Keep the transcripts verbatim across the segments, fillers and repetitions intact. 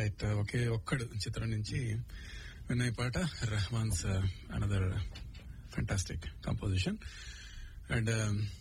Right, ఒకే ఒక్కడు చిత్రం నుంచి వినయ్ పాట, Rahman's another fantastic composition. And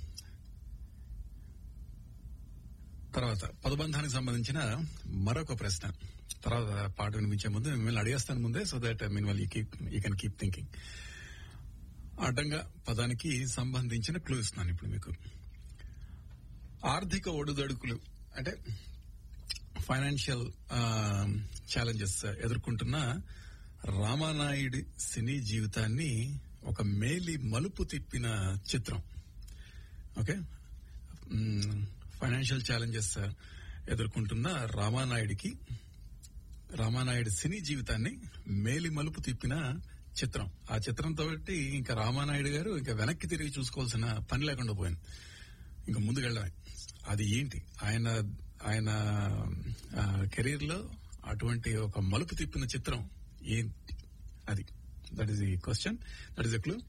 తర్వాత పదబంధానికి సంబంధించిన మరొక ప్రశ్న తర్వాత పాట వినిపించే ముందు మిమ్మల్ని అడిగేస్తాను ముందే, సో దట్ మీన్ వాళ్ళు యూ కెన్ కీప్ థింకింగ్. అడ్డంగా పదానికి సంబంధించిన క్లూ ఇస్తున్నాను ఇప్పుడు మీకు. ఆర్థిక ఒడుదొడుకులు అంటే ఫైనాన్షియల్ ఛాలెంజెస్ ఎదుర్కొంటున్న రామానాయుడి సినీ జీవితాన్ని ఒక మేలి మలుపు తిప్పిన చిత్రం. ఓకే, ఫైనాన్షియల్ ఛాలెంజెస్ ఎదుర్కొంటున్న రామానాయుడికి రామానాయుడి సినీ జీవితాన్ని మేలి మలుపు తిప్పిన చిత్రం. ఆ చిత్రంతో ఇంకా రామానాయుడు గారు ఇంకా వెనక్కి తిరిగి చూసుకోవాల్సిన పని లేకుండా పోయింది, ఇంకా ముందుకెళ్ళడమే. అది ఏంటి ఆయన ఆయన కెరీర్ లో అటువంటి ఒక మలుపు తిప్పిన చిత్రం ఏంటి? అది that is the question, that is the clue.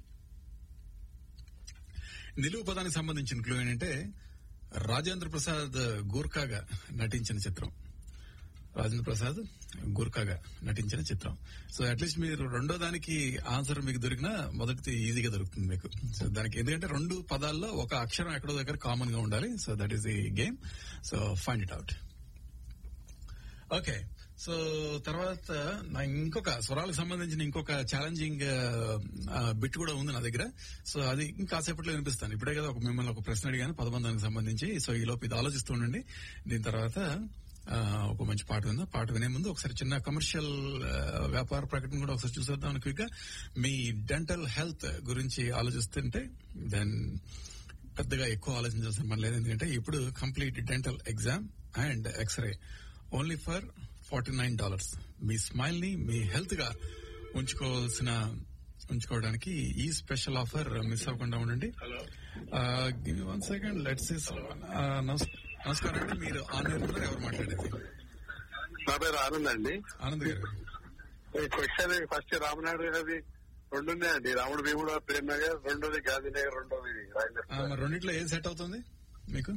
నిలువు పదానికి సంబంధించిన క్లూ ఏంటంటే రాజేంద్ర ప్రసాద్ గూర్ఖాగా నటించిన చిత్రం. రాజేంద్ర ప్రసాద్ గూర్ఖాగా నటించిన చిత్రం. సో అట్లీస్ట్ మీరు రెండో దానికి ఆన్సర్ మీకు దొరికినా మొదటిది ఈజీగా దొరుకుతుంది మీకు. సో దానికి ఎందుకంటే రెండు పదాల్లో ఒక అక్షరం ఎక్కడో దగ్గర కామన్ గా ఉండాలి. So that is the game. So find it out. Okay, so తర్వాత నా ఇంకొక స్వరాలకు సంబంధించిన ఇంకొక ఛాలెంజింగ్ బిట్ కూడా ఉంది నా దగ్గర. సో అది ఇంకాసేపట్లో వినిపిస్తాను. ఇప్పుడే కదా ఒక మిమ్మల్ని ఒక ప్రశ్న అడిగాను పదబంధానికి సంబంధించి. సో ఈ లోపు ఇది ఆలోచిస్తూ ఉండండి. దీని తర్వాత ఒక మంచి పాట విందాం. పాట వినే ముందు ఒకసారి చిన్న కమర్షియల్ వ్యాపార ప్రకటన కూడా ఒకసారి చూసేద్దాం క్విక్ గా. మీ డెంటల్ హెల్త్ గురించి ఆలోచిస్తుంటే దెన్ పెద్దగా ఎక్కువ ఆలోచించాల్సిన పని లేదు. ఎందుకంటే ఇప్పుడు complete dental exam and x ray only for forty nine dollars. Me smile ని మీ హెల్త్ గా ఉంచుకోవాల్సిన ఉంచుకోవడానికి ఈ స్పెషల్ ఆఫర్ మిస్ అవ్వకుండా ఉండండి. గివ్ వన్ సెకండ్, లెట్స్ నమస్కారం అండి, మీరు ఆన్లైన్ లో ఎవరు మాట్లాడేది? నా పేరు ఆనంద్ అండి. ఆనంద్ గారు, క్వశ్చన్ ఫస్ట్ రామనాయుడు గారి రెండు ఉన్నాయండి, రాముడు భీముడు ప్రేమ్ నగర్, రెండోది గాంధీనగర్, రెండోది మరి రెండింటిలో ఏది సెట్ అవుతుంది మీకు?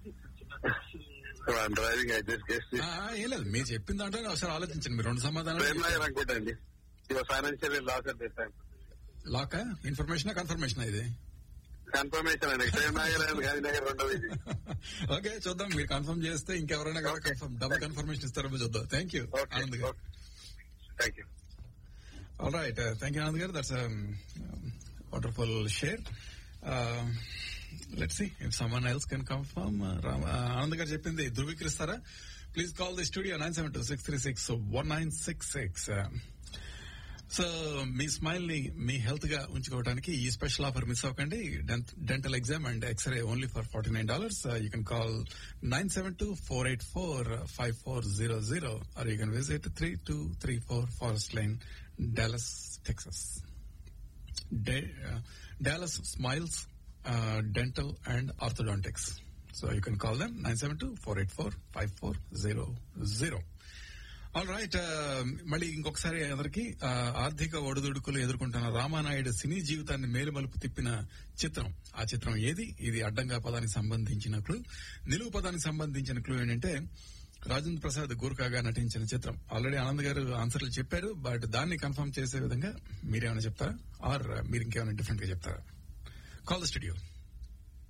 డ్రైవింగ్ అడ్జస్ట్ చేసి ఏం లేదు, మీరు చెప్పిన దాంట్లో ఒకసారి ఆలోచించండి. మీరు రెండు సమాధానాలు. ప్రేమ్ నగర్ అనుకుంటా అండి, ఫైనాన్షియల్ లాస్ అంటే లాకా ఇన్ఫర్మేషన్ కన్ఫర్మేషన్ ఇది కన్ఫర్మేషన్ అండి. ప్రేమ్ నగర్ అండ్ గాంధీనగర్ రెండోది. ఓకే, చూద్దాం. మీరు కన్ఫర్మ్ చేస్తే ఇంకెవరైనా కన్ఫర్మ్ డబుల్ కన్ఫర్మేషన్ ఇస్తారో చూద్దాం. థ్యాంక్ యూ ఆనంద్ గారు. Thank you. All right, thank you Anand గారు. That's wonderful share. Let's see if someone else can confirm. Anand గారు చెప్పింది ధృవీకరిస్తారా? Please call the studio nine seven two six three six one nine six six. So me smile ని మీ health గా ఉంచుకోవడానికి ఈ special offer miss అవ్వకండి. Dental exam and x ray only for forty nine dollars. You can call nine seven two four eight four five four zero zero or you can visit three two three four forest line, Dallas, Texas. Dallas smiles dental and orthodontics. So you can call them nine seven two four eight four five four zero zero. All right, మళ్ళీ ఇంకొకసారి అందరికి ఆర్థిక ఒడిదుడుకులు ఎదుర్కొంటున్న రామానాయుడు సినీ జీవితాన్ని మేలుమలుపు తిప్పిన చిత్రం. ఆ చిత్రం ఏది? ఇది అడ్డంగా పదానికి సంబంధించిన క్లూ. నిలువు పదానికి సంబంధించిన క్లూ ఏంటంటే రాజేంద్ర ప్రసాద్ గూర్ఖాగా నటించిన చిత్రం. ఆల్రెడీ ఆనంద్ గారు ఆన్సర్లు చెప్పారు, బట్ దాన్ని కన్ఫర్మ్ చేసే విధంగా మీరేమైనా చెప్తారా ఆర్ మీరు ఇంకేమైనా డిఫరెంట్ గా చెప్తారా? Call the studio.